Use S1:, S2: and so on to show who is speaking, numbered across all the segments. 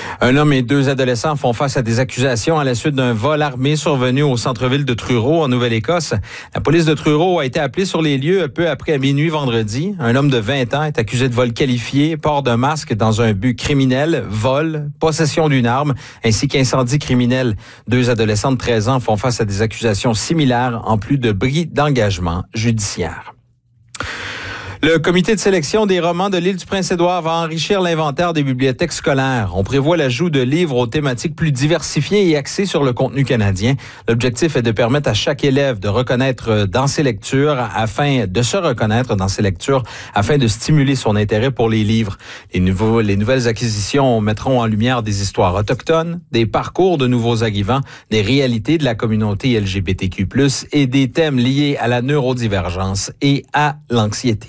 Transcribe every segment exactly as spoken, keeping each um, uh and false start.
S1: Un homme et deux adolescents font face à des accusations à la suite d'un vol armé survenu au centre-ville de Truro, en Nouvelle-Écosse. La police de Truro a été appelée sur les lieux peu après minuit vendredi. Un homme de vingt ans est accusé de vol qualifié, port d'un masque dans un but criminel, vol, possession d'une arme, ainsi qu'incendie criminel. Deux adolescents de treize ans font face à des accusations similaires, en plus de bris d'engagement judiciaire. Le comité de sélection des romans de l'île du Prince-Édouard va enrichir l'inventaire des bibliothèques scolaires. On prévoit l'ajout de livres aux thématiques plus diversifiées et axées sur le contenu canadien. L'objectif est de permettre à chaque élève de reconnaître dans ses lectures afin de se reconnaître dans ses lectures afin de stimuler son intérêt pour les livres. Les, nouveaux, les nouvelles acquisitions mettront en lumière des histoires autochtones, des parcours de nouveaux arrivants, des réalités de la communauté L G B T Q plus, et des thèmes liés à la neurodivergence et à l'anxiété.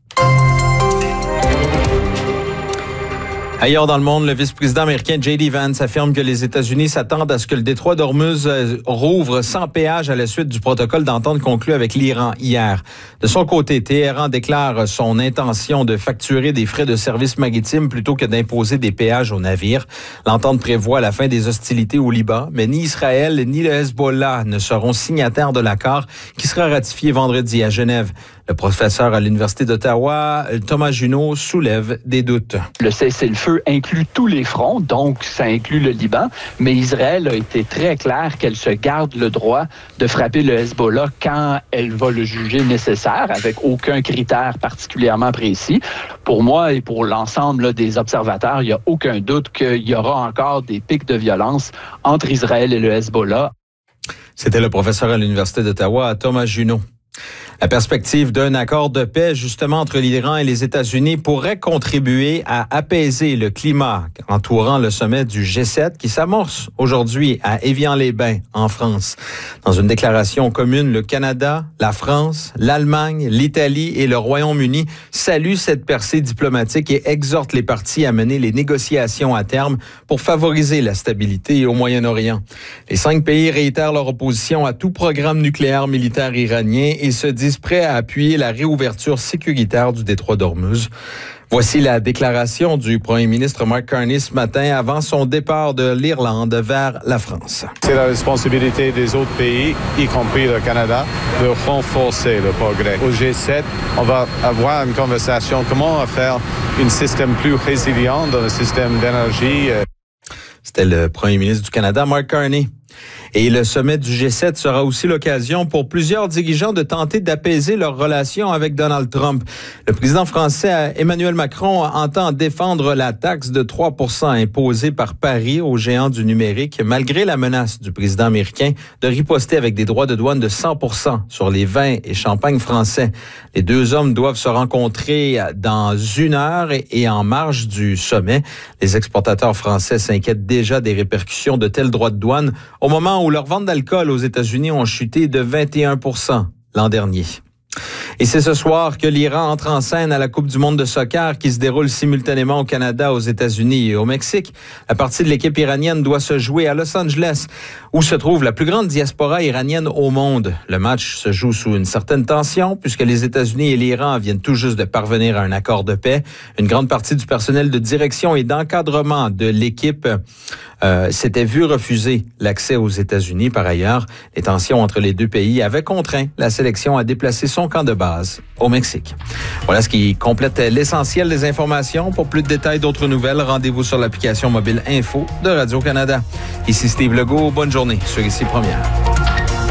S1: Ailleurs dans le monde, le vice-président américain J D Vance affirme que les États-Unis s'attendent à ce que le détroit d'Ormuz rouvre sans péage à la suite du protocole d'entente conclu avec l'Iran hier. De son côté, Téhéran déclare son intention de facturer des frais de service maritime plutôt que d'imposer des péages aux navires. L'entente prévoit la fin des hostilités au Liban, mais ni Israël ni le Hezbollah ne seront signataires de l'accord qui sera ratifié vendredi à Genève. Le professeur à l'Université d'Ottawa, Thomas Junot, soulève des doutes.
S2: Le cessez-le-feu inclut tous les fronts, donc ça inclut le Liban, mais Israël a été très clair qu'elle se garde le droit de frapper le Hezbollah quand elle va le juger nécessaire, avec aucun critère particulièrement précis. Pour moi et pour l'ensemble là, des observateurs, il n'y a aucun doute qu'il y aura encore des pics de violence entre Israël et le Hezbollah.
S1: C'était le professeur à l'Université d'Ottawa, Thomas Junot. La perspective d'un accord de paix, justement, entre l'Iran et les États-Unis pourrait contribuer à apaiser le climat entourant le sommet du G sept qui s'amorce aujourd'hui à Évian-les-Bains, en France. Dans une déclaration commune, le Canada, la France, l'Allemagne, l'Italie et le Royaume-Uni saluent cette percée diplomatique et exhortent les parties à mener les négociations à terme pour favoriser la stabilité au Moyen-Orient. Les cinq pays réitèrent leur opposition à tout programme nucléaire militaire iranien et se disent prêts à appuyer la réouverture sécuritaire du détroit d'Ormuz. Voici la déclaration du premier ministre Mark Carney ce matin avant son départ de l'Irlande vers la France.
S3: C'est la responsabilité des autres pays, y compris le Canada, de renforcer le progrès. Au G sept, on va avoir une conversation comment faire un système plus résilient dans le système d'énergie.
S1: C'était le premier ministre du Canada, Mark Carney. Et le sommet du G sept sera aussi l'occasion pour plusieurs dirigeants de tenter d'apaiser leurs relations avec Donald Trump. Le président français Emmanuel Macron entend défendre la taxe de trois pour cent imposée par Paris aux géants du numérique, malgré la menace du président américain de riposter avec des droits de douane de cent pour cent sur les vins et champagnes français. Les deux hommes doivent se rencontrer dans une heure et en marge du sommet. Les exportateurs français s'inquiètent déjà des répercussions de tels droits de douane au moment où leurs ventes d'alcool aux États-Unis ont chuté de vingt et un pour cent l'an dernier. Et c'est ce soir que l'Iran entre en scène à la Coupe du monde de soccer qui se déroule simultanément au Canada, aux États-Unis et au Mexique. La partie de l'équipe iranienne doit se jouer à Los Angeles, où se trouve la plus grande diaspora iranienne au monde. Le match se joue sous une certaine tension puisque les États-Unis et l'Iran viennent tout juste de parvenir à un accord de paix. Une grande partie du personnel de direction et d'encadrement de l'équipe euh, s'était vu refuser l'accès aux États-Unis. Par ailleurs, les tensions entre les deux pays avaient contraint la sélection à déplacer son camp de base au Mexique. Voilà ce qui complète l'essentiel des informations. Pour plus de détails, d'autres nouvelles, rendez-vous sur l'application mobile Info de Radio-Canada. Ici Steve Legault, bonne journée sur Ici Première.